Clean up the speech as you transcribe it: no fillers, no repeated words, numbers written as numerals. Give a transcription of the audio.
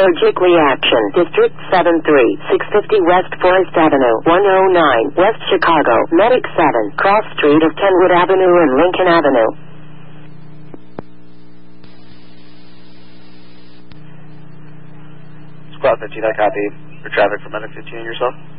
Allergic reaction. District 73, 650 West Forest Avenue, 109, West Chicago. Medic 7, cross street of Kenwood Avenue and Lincoln Avenue. Squad 15, I copy. For traffic for Medic 15 and yourself.